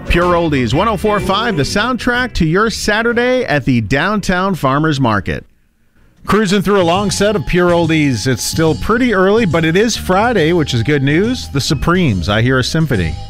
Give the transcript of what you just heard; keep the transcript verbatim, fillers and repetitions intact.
Pure Oldies, one oh four point five, the soundtrack to your Saturday at the Downtown Farmers Market. Cruising through a long set of Pure Oldies. It's still pretty early, but it is Friday, which is good news. The Supremes, I Hear a Symphony.